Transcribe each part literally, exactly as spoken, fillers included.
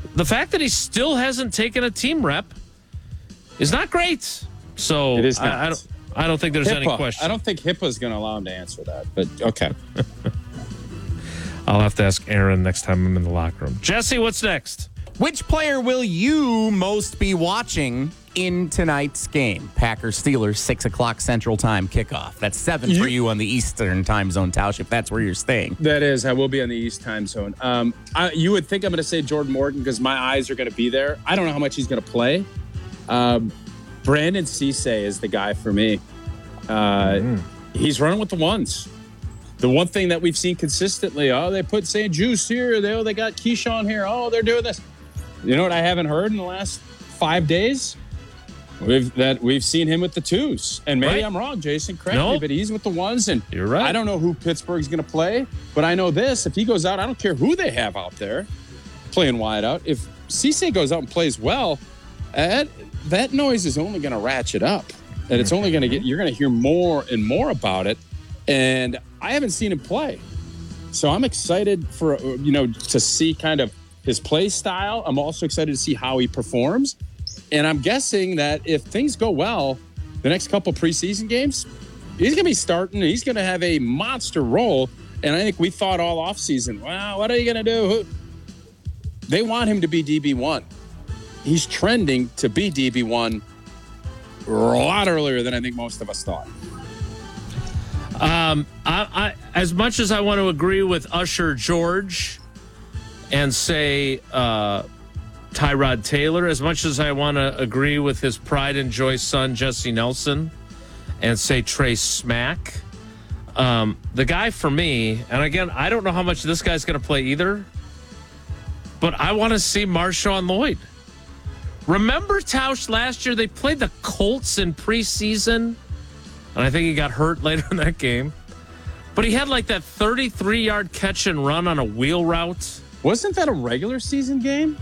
the fact that he still hasn't taken a team rep is not great. So it is not. I, I don't. I don't think there's HIPAA. any question. I don't think HIPAA is going to allow him to answer that. But okay. I'll have to ask Aaron next time I'm in the locker room. Jesse, what's next? Which player will you most be watching in tonight's game? Packers Steelers, six o'clock Central Time kickoff. That's seven You- for you on the Eastern Time Zone, Tausch, if that's where you're staying. That is. I will be on the East time zone. Um, I, you would think I'm going to say Jordan Morgan because my eyes are going to be there. I don't know how much he's going to play. Um, Brandon Cisse is the guy for me. Uh, mm. He's running with the ones. The one thing that we've seen consistently, oh, they put Saint Juice here. They, oh, they got Keyshawn here. Oh, they're doing this. You know what I haven't heard in the last five days? We've that we've seen him with the twos. And maybe Right. I'm wrong, Jason. Correct Nope. me, but he's with the ones. And You're right. I don't know who Pittsburgh's going to play, but I know this. If he goes out, I don't care who they have out there playing wide out. If Cisse goes out and plays well, that, that noise is only going to ratchet up. And it's only going to get, you're going to hear more and more about it. And I haven't seen him play. So I'm excited for, you know, to see kind of his play style. I'm also excited to see how he performs. And I'm guessing that if things go well, the next couple preseason games, he's going to be starting. He's going to have a monster role. And I think we thought all offseason, well, what are you going to do? Who? They want him to be D B one. He's trending to be D B one a lot earlier than I think most of us thought. Um, I, I, as much as I want to agree with Usher George and say uh, Tyrod Taylor, as much as I want to agree with his pride and joy son, Jesse Nelson, and say Trey Smack, um, the guy for me, and again, I don't know how much this guy's going to play either, but I want to see Marshawn Lloyd. Remember, Tausch, last year they played the Colts in preseason, and I think he got hurt later in that game. But he had like that thirty-three-yard catch and run on a wheel route. Wasn't that a regular season game?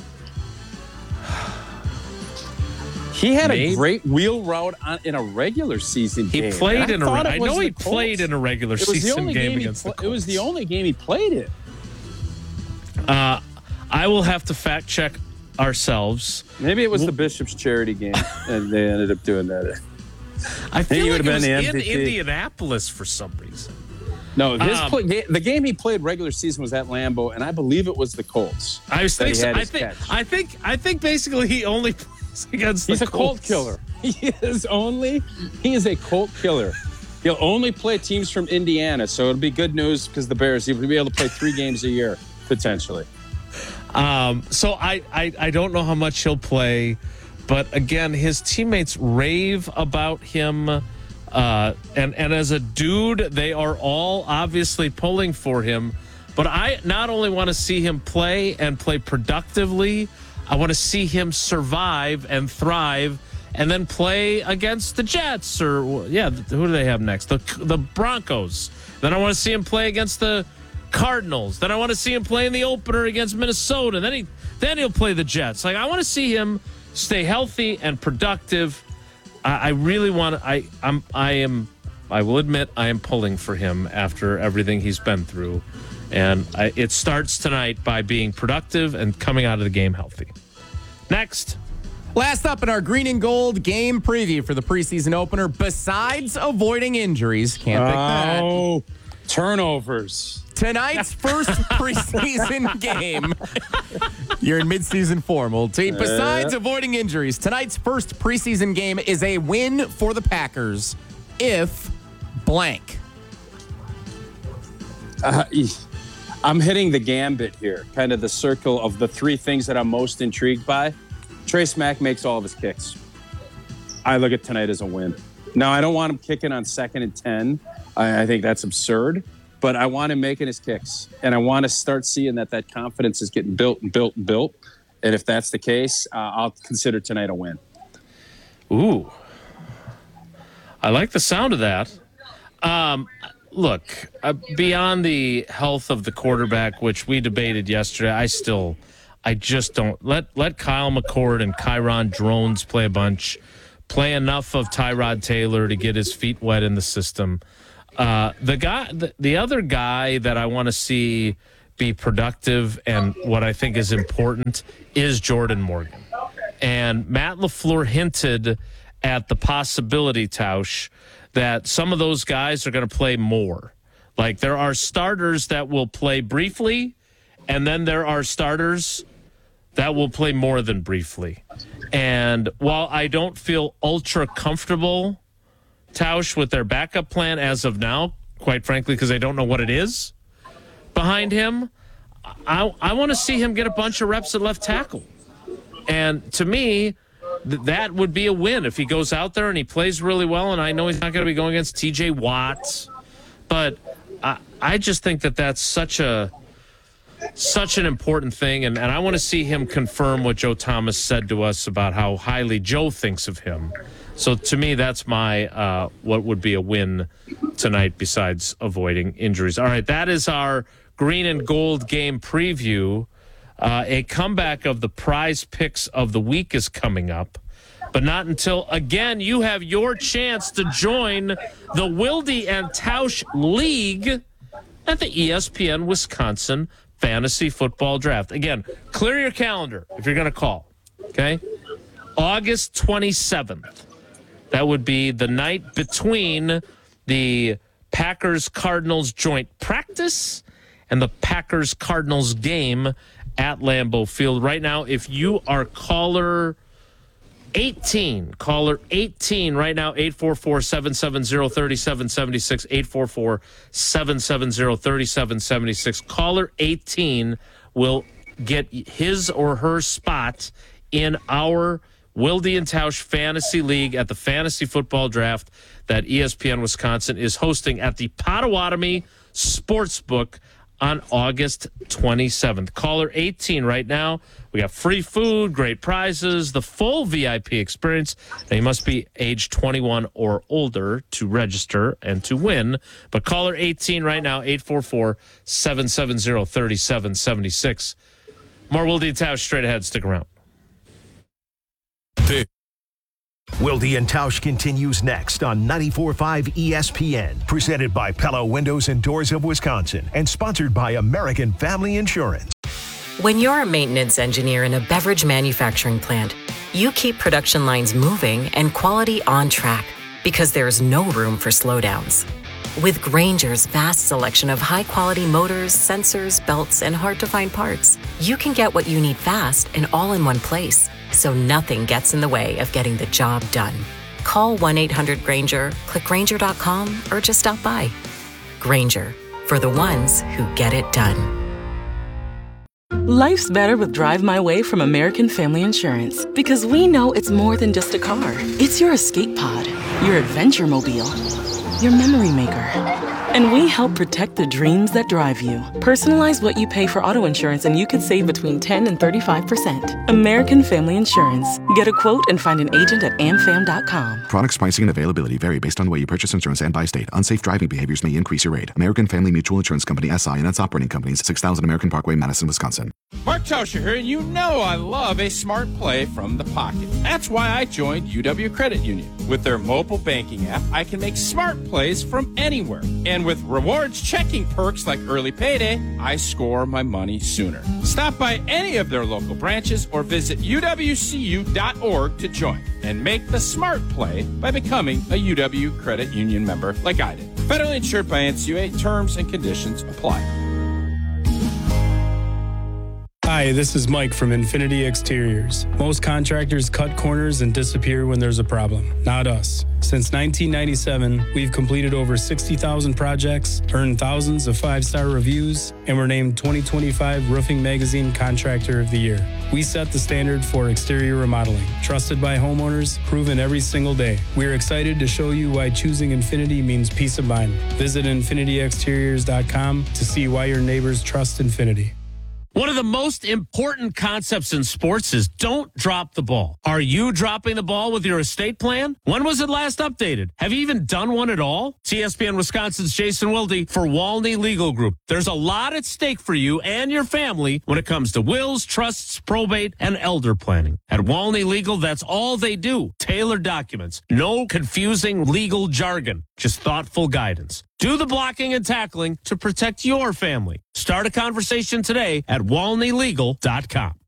He had Maybe. a great wheel route on, in a regular season He game. played in a. I, I know he played in a regular it was the season only game, game he against pl- the Colts. It was the only game he played in. Uh, I will have to fact check ourselves. Maybe it was the Bishop's charity game, and they ended up doing that. I feel he like would it have was been the in M V P. Indianapolis for some reason. No, his Um, play, the game he played regular season was at Lambeau, and I believe it was the Colts. I was that he thinking. had I his think. catch. I think. I think basically he only plays against. He's the a Colt Colts. killer. He is only. He is a Colt killer. He'll only play teams from Indiana, so it'll be good news because the Bears. He'll be able to play three games a year potentially. Um, so I, I, I don't know how much he'll play, but again, his teammates rave about him. Uh, and, and as a dude, they are all obviously pulling for him. But I not only want to see him play and play productively, I want to see him survive and thrive and then play against the Jets or, yeah, who do they have next? The, the Broncos. Then I want to see him play against the Cardinals. Then I want to see him play in the opener against Minnesota. Then he then he'll play the Jets. Like, I want to see him stay healthy and productive. I, I really want to. I I'm I am. I will admit I am pulling for him after everything he's been through, and I, it starts tonight by being productive and coming out of the game healthy. Next. Last up in our green and gold game preview for the preseason opener, besides avoiding injuries, can't pick that. Oh, turnovers. Tonight's first preseason game. You're in midseason form, old team. Besides Uh, avoiding injuries, tonight's first preseason game is a win for the Packers if blank. Uh, I'm hitting the gambit here, kind of the circle of the three things that I'm most intrigued by. Trey Smack makes all of his kicks. I look at tonight as a win. Now, I don't want him kicking on second and ten. I, I think that's absurd. But I want him making his kicks. And I want to start seeing that that confidence is getting built and built and built. And if that's the case, uh, I'll consider tonight a win. Ooh. I like the sound of that. Um, look, uh, beyond the health of the quarterback, which we debated yesterday, I still, I just don't. Let let Kyle McCord and Kyron Drones play a bunch. Play enough of Tyrod Taylor to get his feet wet in the system. Uh, the guy, the, the other guy that I want to see be productive, and what I think is important is Jordan Morgan. And Matt LaFleur hinted at the possibility, Tausch, that some of those guys are going to play more. Like, there are starters that will play briefly, and then there are starters that will play more than briefly. And while I don't feel ultra comfortable, Tausch, with their backup plan as of now, quite frankly, because I don't know what it is behind him, I, I want to see him get a bunch of reps at left tackle. And to me, th- that would be a win if he goes out there and he plays really well. And I know he's not going to be going against T J Watt, but I, I just think that that's such a such an important thing. And, and I want to see him confirm what Joe Thomas said to us about how highly Joe thinks of him. So to me, that's my uh, what would be a win tonight besides avoiding injuries. All right, that is our green and gold game preview. Uh, a comeback of the prize picks of the week is coming up, but not until, again, you have your chance to join the Wilde and Tausch League at the E S P N Wisconsin Fantasy Football Draft. Again, clear your calendar if you're going to call, okay? August twenty-seventh. That would be the night between the Packers-Cardinals joint practice and the Packers-Cardinals game at Lambeau Field. Right now, if you are caller eighteen, caller eighteen right now, eight four four, seven seven zero, three seven seven six, eight four four, seven seven zero, three seven seven six. Caller eighteen will get his or her spot in our Wilde and Tausch Fantasy League at the Fantasy Football Draft that E S P N Wisconsin is hosting at the Potawatomi Sportsbook on August twenty-seventh. Caller eighteen right now. We got free food, great prizes, the full V I P experience. Now, you must be age twenty-one or older to register and to win. But caller eighteen right now, eight four four, seven seven zero, three seven seven six. More Wilde and Tausch straight ahead. Stick around. Wilde and Tausch continues next on ninety-four point five E S P N, presented by Pella Windows and Doors of Wisconsin, and sponsored by American Family Insurance. When you're a maintenance engineer in a beverage manufacturing plant, you keep production lines moving and quality on track because there's no room for slowdowns. With Grainger's vast selection of high-quality motors, sensors, belts, and hard-to-find parts, you can get what you need fast and all in one place, so nothing gets in the way of getting the job done. Call one eight hundred Grainger, click Grainger dot com, or just stop by. Grainger, for the ones who get it done. Life's better with Drive My Way from American Family Insurance, because we know it's more than just a car. It's your escape pod, your adventure mobile, your memory maker. And we help protect the dreams that drive you. Personalize what you pay for auto insurance and you could save between ten and thirty-five percent. American Family Insurance. Get a quote and find an agent at a m fam dot com. Products, pricing, and availability vary based on the way you purchase insurance and by state. Unsafe driving behaviors may increase your rate. American Family Mutual Insurance Company, S I and its operating companies, six thousand American Parkway, Madison, Wisconsin. Mark Tauscher here, and you know I love a smart play from the pocket. That's why I joined U W Credit Union. With their mobile banking app, I can make smart plays from anywhere. And with rewards checking perks like early payday, I score my money sooner. Stop by any of their local branches or visit u w c u dot org to join and make the smart play by becoming a U W Credit Union member like I did. Federally insured by N C U A. Terms and conditions apply. Hi, this is Mike from Infinity Exteriors. Most contractors cut corners and disappear when there's a problem. Not us. Since nineteen ninety-seven, we've completed over sixty thousand projects, earned thousands of five-star reviews, and were named twenty twenty-five Roofing Magazine Contractor of the Year. We set the standard for exterior remodeling. Trusted by homeowners, proven every single day. We're excited to show you why choosing Infinity means peace of mind. Visit infinity exteriors dot com to see why your neighbors trust Infinity. One of the most important concepts in sports is don't drop the ball. Are you dropping the ball with your estate plan? When was it last updated? Have you even done one at all? T S P N Wisconsin's Jason Wilde for Walney Legal Group. There's a lot at stake for you and your family when it comes to wills, trusts, probate, and elder planning. At Walney Legal, that's all they do. Tailored documents. No confusing legal jargon. Just thoughtful guidance. Do the blocking and tackling to protect your family. Start a conversation today at walney legal dot com.